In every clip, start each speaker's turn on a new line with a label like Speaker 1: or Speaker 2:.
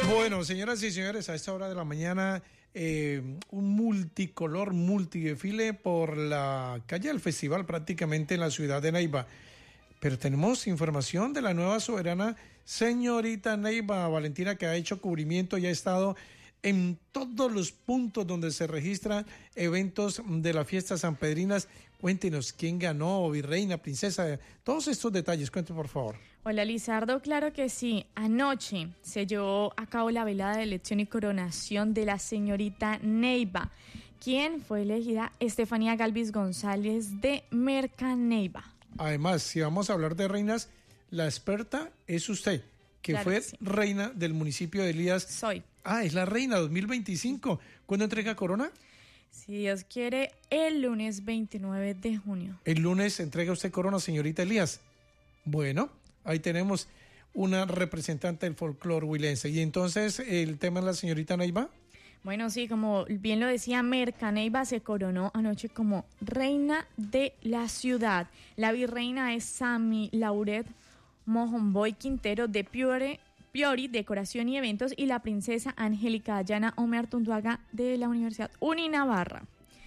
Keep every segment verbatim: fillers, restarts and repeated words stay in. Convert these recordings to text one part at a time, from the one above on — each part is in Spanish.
Speaker 1: Bueno, señoras y señores, a esta hora de la mañana, eh, un multicolor, multidesfile por la calle del festival, prácticamente en la ciudad de Neiva. Pero tenemos información de la nueva soberana, señorita Neiva Valentina, que ha hecho cubrimiento y ha estado en todos los puntos donde se registran eventos de las fiestas sanpedrinas. Cuéntenos quién ganó, virreina, princesa, todos estos detalles, cuéntenos por favor.
Speaker 2: Hola Lizardo, claro que sí. Anoche se llevó a cabo la velada de elección y coronación de la señorita Neiva, quien fue elegida Estefanía Galvis González de Merca Neiva.
Speaker 1: Además, si vamos a hablar de reinas, la experta es usted, que
Speaker 2: claro
Speaker 1: fue
Speaker 2: que sí.
Speaker 1: reina del municipio de Elías.
Speaker 2: Soy.
Speaker 1: Ah, es la reina dos mil veinticinco. ¿Cuándo entrega corona?
Speaker 2: Si Dios quiere, el lunes veintinueve de junio.
Speaker 1: El lunes entrega usted corona, señorita Elías. Bueno, ahí tenemos una representante del folclore huilense. Y entonces, ¿el tema es la señorita Neiva?
Speaker 2: Bueno, sí, como bien lo decía, Merca Neiva se coronó anoche como reina de la ciudad. La virreina es Sami Lauret Mojonboy Quintero de Piore, Piori, Decoración y Eventos, y la princesa Angélica Dayana Omer Tunduaga de la Universidad Uninavarra.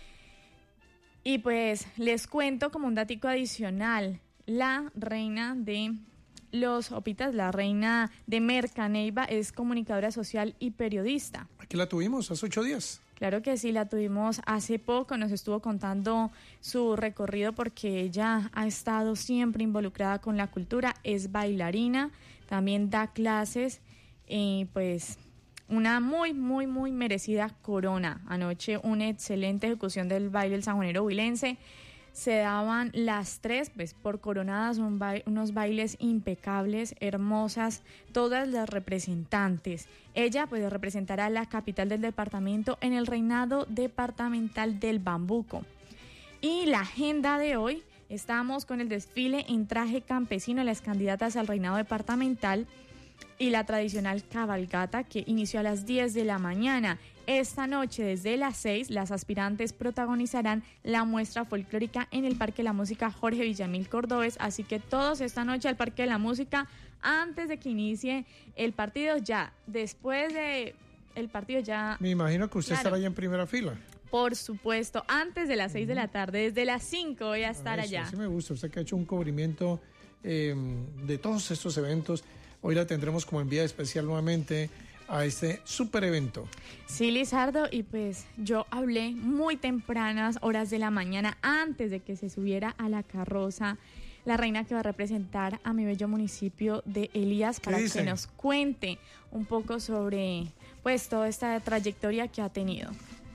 Speaker 2: Y pues les cuento como un datico adicional, la reina de los Opitas, la reina de Merca Neiva, es comunicadora social y periodista.
Speaker 1: Aquí la tuvimos hace ocho días.
Speaker 2: Claro que sí, la tuvimos hace poco, nos estuvo contando su recorrido porque ella ha estado siempre involucrada con la cultura, es bailarina, también da clases y pues una muy, muy, muy merecida corona. Anoche una excelente ejecución del baile del sanjuanero huilense. Se daban las tres, pues por coronadas, un ba- unos bailes impecables, hermosas, todas las representantes. Ella pues representará la capital del departamento en el reinado departamental del Bambuco. Y la agenda de hoy, estamos con el desfile en traje campesino, las candidatas al reinado departamental y la tradicional cabalgata que inició a las diez de la mañana. Esta noche, desde las seis, las aspirantes protagonizarán la muestra folclórica en el Parque de la Música Jorge Villamil Cordobés, así que todos esta noche al Parque de la Música antes de que inicie el partido, ya después de el partido ya...
Speaker 1: Me imagino que usted
Speaker 2: claro,
Speaker 1: estará ahí en primera fila.
Speaker 2: Por supuesto, antes de las seis de la tarde, desde las cinco voy a estar
Speaker 1: Eso,
Speaker 2: allá.
Speaker 1: Sí me gusta, usted que ha hecho un cubrimiento eh, de todos estos eventos. Hoy la tendremos como enviada especial nuevamente a este super evento.
Speaker 2: Sí, Lizardo, y pues yo hablé muy tempranas horas de la mañana antes de que se subiera a la carroza la reina que va a representar a mi bello municipio de Elías para que nos cuente un poco sobre pues toda esta trayectoria que ha tenido.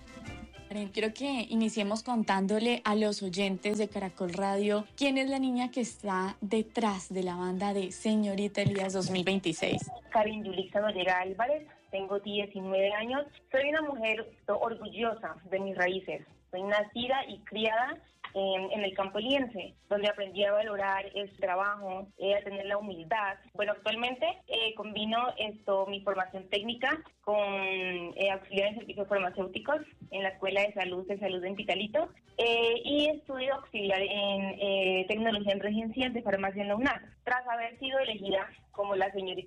Speaker 2: Quiero que iniciemos contándole a los oyentes de Caracol Radio quién es la niña que está detrás de la banda de Señorita Elías dos mil veintiséis.
Speaker 3: Karen Yulisa Noriega Álvarez, tengo diecinueve años, soy una mujer orgullosa de mis raíces, soy nacida y criada en, en el campo eliense, donde aprendí a valorar el trabajo, eh, a tener la humildad. Bueno, actualmente eh, combino esto, mi formación técnica con eh, auxiliar en servicios farmacéuticos en la Escuela de Salud de Salud en Pitalito eh, y estudio auxiliar en eh, tecnología en regencias de farmacia en la UNAM. Tras haber sido elegida como la señorita